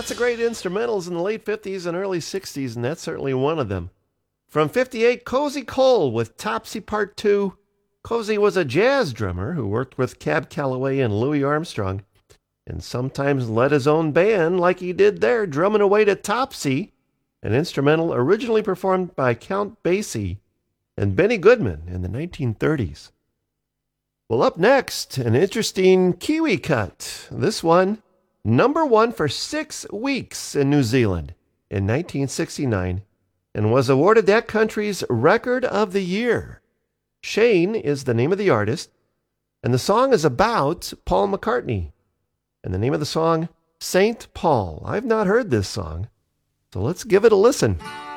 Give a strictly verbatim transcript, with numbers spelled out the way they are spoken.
Lots of great instrumentals in the late fifties and early sixties, and that's certainly one of them. From fifty-eight, Cozy Cole with Topsy Part two. Cozy was a jazz drummer who worked with Cab Calloway and Louis Armstrong, and sometimes led his own band like he did there, drumming away to Topsy, an instrumental originally performed by Count Basie and Benny Goodman in the nineteen thirties. Well, up next, an interesting Kiwi cut. This one, number one for six weeks in New Zealand in nineteen sixty-nine, and was awarded that country's Record of the Year. Shane is the name of the artist, and the song is about Paul McCartney. And the name of the song, Saint Paul. I've not heard this song, so let's give it a listen.